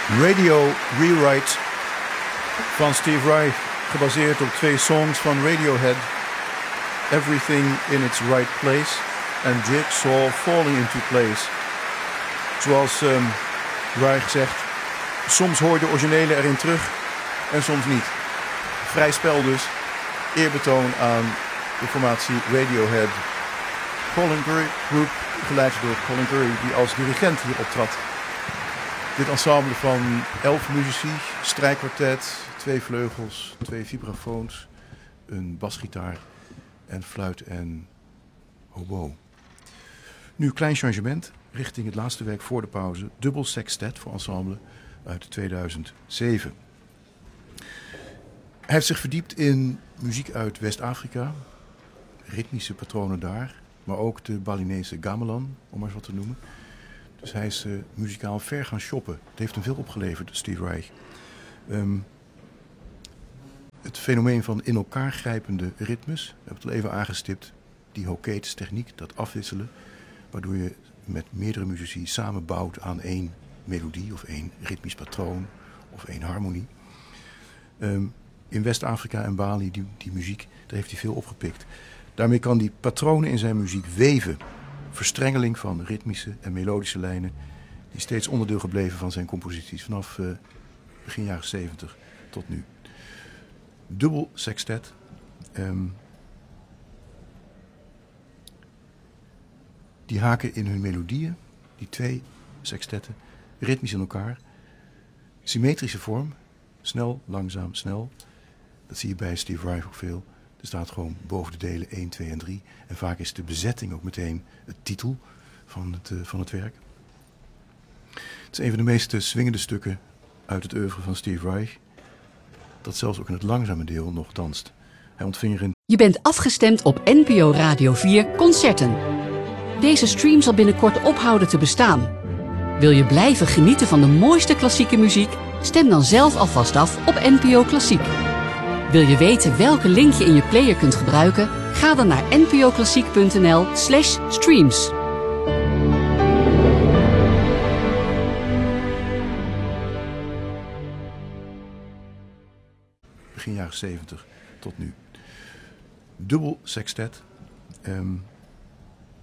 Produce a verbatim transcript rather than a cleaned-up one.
Radio Rewrite van Steve Reich, gebaseerd op twee songs van Radiohead, Everything in its Right Place en Jigsaw Falling into Place. Zoals um, Reich zegt, soms hoor je de originele erin terug en soms niet. Vrij spel dus, eerbetoon aan de formatie Radiohead. Colin Curry Group, geleid door Colin Curry, die als dirigent hier optrad. Dit ensemble van elf muzici, strijkkwartet, twee vleugels, twee vibrafoons, een basgitaar en fluit en hobo. Nu een klein changement richting het laatste werk voor de pauze, dubbel sextet voor ensemble uit tweeduizend zeven. Hij heeft zich verdiept in muziek uit West-Afrika, ritmische patronen daar, maar ook de Balinese gamelan, om maar eens wat te noemen. Dus hij is uh, muzikaal ver gaan shoppen. Het heeft hem veel opgeleverd, Steve Reich. Um, het fenomeen van in elkaar grijpende ritmes, we hebben het al even aangestipt, die Hokeets techniek, dat afwisselen, waardoor je met meerdere muzici samenbouwt aan één melodie of één ritmisch patroon of één harmonie. Um, in West-Afrika en Bali, die, die muziek, daar heeft hij veel opgepikt. Daarmee kan hij patronen in zijn muziek weven. Verstrengeling van ritmische en melodische lijnen, die steeds onderdeel gebleven van zijn composities vanaf uh, begin jaren zeventig tot nu. Dubbel sextet. Um, die haken in hun melodieën, die twee sextetten, ritmisch in elkaar. Symmetrische vorm, snel, langzaam, snel. Dat zie je bij Steve Reich ook veel. Er staat gewoon boven de delen één, twee en drie. En vaak is de bezetting ook meteen het titel van het, uh, van het werk. Het is een van de meest swingende stukken uit het oeuvre van Steve Reich, dat zelfs ook in het langzame deel nog danst. Hij ontving er in... Je bent afgestemd op N P O Radio vier Concerten. Deze stream zal binnenkort ophouden te bestaan. Wil je blijven genieten van de mooiste klassieke muziek? Stem dan zelf alvast af op N P O Klassiek. Wil je weten welke link je in je player kunt gebruiken? Ga dan naar npoklassiek.nl slash streams. Begin jaren zeventig tot nu. Dubbel sextet. Um,